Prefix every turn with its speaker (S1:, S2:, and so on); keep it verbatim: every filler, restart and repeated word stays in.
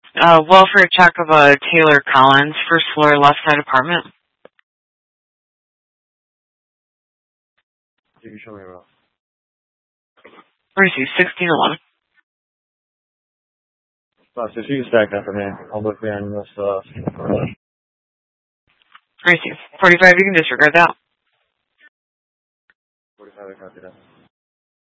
S1: Uh, welfare check of a Taylor Collins, first floor, left side apartment.
S2: You can show me around.
S1: Where is he? sixteen eleven.
S2: Boss, if you can stack that for me, I'll look behind this, uh,
S1: Where is he? forty-five, you can disregard that.
S2: forty-five, I copy that.